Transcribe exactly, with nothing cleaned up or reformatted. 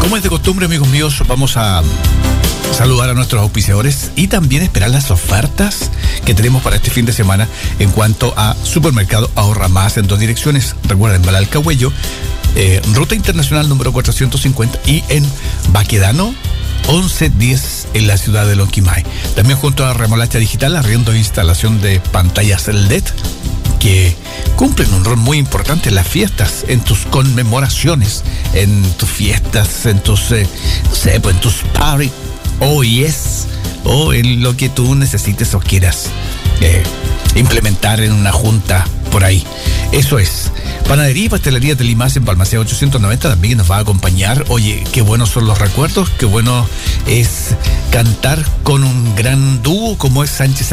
Como es de costumbre, amigos míos, vamos a saludar a nuestros auspiciadores y también esperar las ofertas que tenemos para este fin de semana en cuanto a Supermercado Ahorra Más en dos direcciones. Recuerden, Balalcahuello, eh, Ruta Internacional número cuatrocientos cincuenta, y en Baquedano once diez en la ciudad de Lonquimay. También junto a Remolacha Digital, arriendo e instalación de pantallas L E D que cumplen un rol muy importante en las fiestas, en tus conmemoraciones, en tus fiestas, en tus, eh, no sé, pues en tus party, o yes, o en lo que tú necesites o quieras eh, implementar en una junta por ahí. Eso es. Panadería y Pastelería de Limas en Balmaceda ochocientos noventa también nos va a acompañar. Oye, qué buenos son los recuerdos, qué bueno es cantar con un gran dúo como es Sánchez